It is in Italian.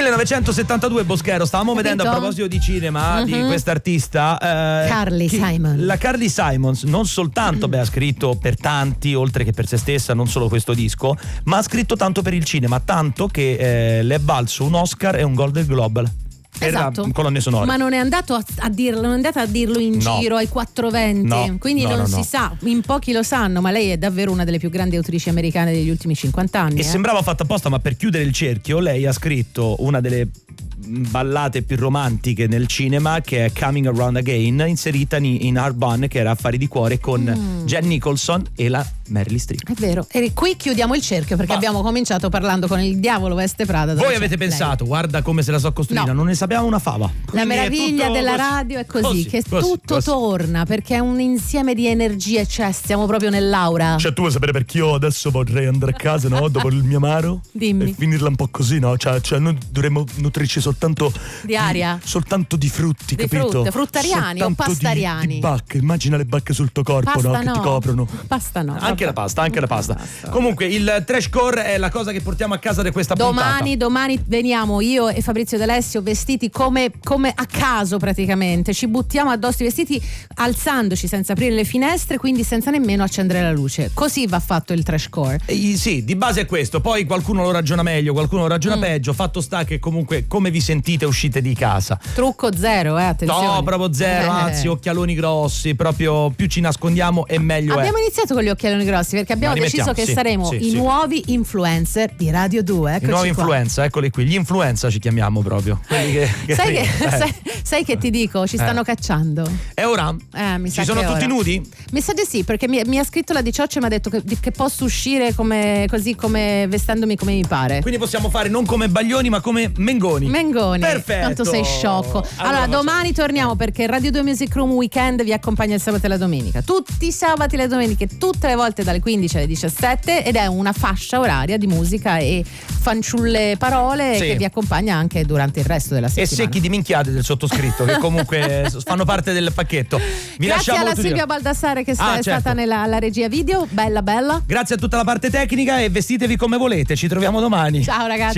1972, Boschero, stavamo vedendo a proposito di cinema di quest'artista Carly Simon. La Carly Simons non soltanto ha scritto per tanti, oltre che per se stessa, non solo questo disco, ma ha scritto tanto per il cinema, tanto che le è valso un Oscar e un Golden Globe. Esatto. Colonne sonore. Ma non è andato a dirlo, non è andata a dirlo in giro ai 420, quindi non si sa, in pochi lo sanno, ma lei è davvero una delle più grandi autrici americane degli ultimi 50 anni. E sembrava fatta apposta, ma per chiudere il cerchio lei ha scritto una delle ballate più romantiche nel cinema, che è Coming Around Again, inserita in Hard Bun, che era Affari di cuore con Jen Nicholson e la Meryl Streep. È vero. E qui chiudiamo il cerchio, perché abbiamo cominciato parlando con Il diavolo veste Prada. Voi avete pensato, guarda come se la so costruita, non ne sapevamo una fava. La meraviglia della radio è così, che tutto torna, perché è un insieme di energie, cioè stiamo proprio nell'aura. Cioè tu vuoi sapere perché io adesso vorrei andare a casa, no? Dopo il mio amaro? Dimmi. E finirla un po' così, no? Cioè noi dovremmo nutrirci soltanto di aria, soltanto di frutti, di capito? Fruttariani soltanto o pastariani. Di bacche, immagina le bacche sul tuo corpo, pasta no? Che ti coprono. Pasta no. Anche la pasta. Comunque il trashcore è la cosa che portiamo a casa di questa puntata. Domani veniamo io e Fabrizio D'Alessio vestiti come a caso praticamente. Ci buttiamo addosso i vestiti alzandoci senza aprire le finestre, quindi senza nemmeno accendere la luce. Così va fatto il trashcore. Sì, di base è questo. Poi qualcuno lo ragiona meglio, qualcuno lo ragiona peggio. Fatto sta che comunque come vi sentite uscite di casa. Trucco zero, attenzione. No, proprio zero, anzi occhialoni grossi, proprio più ci nascondiamo e meglio Abbiamo iniziato con gli occhialoni grossi perché abbiamo deciso che saremo i nuovi influencer di Radio 2. I nuovi influencer, eccoli qui, gli influencer ci chiamiamo proprio. Quelli sai che ti dico, ci stanno cacciando. È ora? Ci sono tutti nudi? Mi sa di sì, perché mi ha scritto la 18 e mi ha detto che posso uscire come vestendomi come mi pare. Quindi possiamo fare non come Baglioni ma come Mengoni. Perfetto. Tanto sei sciocco. Allora domani torniamo, perché Radio 2 Music Room Weekend vi accompagna il sabato e la domenica. Tutti i sabati e le domeniche, tutte le volte dalle 15 alle 17, ed è una fascia oraria di musica e fanciulle parole che vi accompagna anche durante il resto della settimana. E secchi di minchiate del sottoscritto che comunque fanno parte del pacchetto. Grazie alla Silvia Baldassare che è stata nella regia video, bella. Grazie a tutta la parte tecnica e vestitevi come volete, ci troviamo domani. Ciao ragazzi.